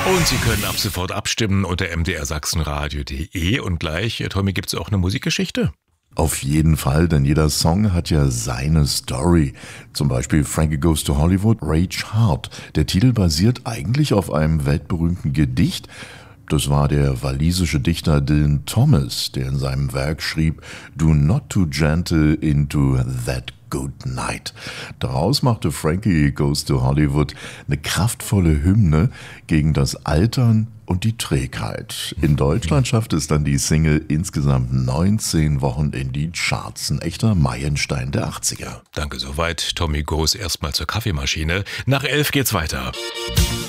Und Sie können ab sofort abstimmen unter mdrsachsenradio.de. Und gleich, Tommy, gibt es auch eine Musikgeschichte? Auf jeden Fall, denn jeder Song hat ja seine Story. Zum Beispiel Frankie Goes to Hollywood, Rage Hard. Der Titel basiert eigentlich auf einem weltberühmten Gedicht. Das war der walisische Dichter Dylan Thomas, der in seinem Werk schrieb, "Do not too gentle into that good night." Daraus machte Frankie Goes to Hollywood eine kraftvolle Hymne gegen das Altern und die Trägheit. In Deutschland schaffte es dann die Single insgesamt 19 Wochen in die Charts. Ein echter Meilenstein der 80er. Danke soweit. Tommy Goes erstmal zur Kaffeemaschine. Nach 11 geht's weiter.